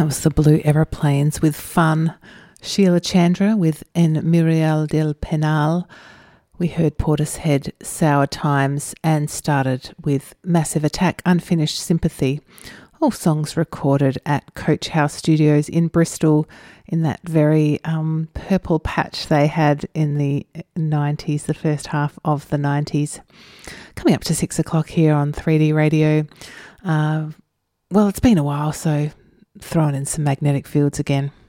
That was the Blue Aeroplanes with Fun. Sheila Chandra with En Muriel del Penal. We heard Portishead, Sour Times, and started with Massive Attack, Unfinished Sympathy. All songs recorded at Coach House Studios in Bristol in that very purple patch they had in the 90s, the first half of the 90s. Coming up to 6 o'clock here on 3D Radio. Well, it's been a while, so throwing in some Magnetic Fields again.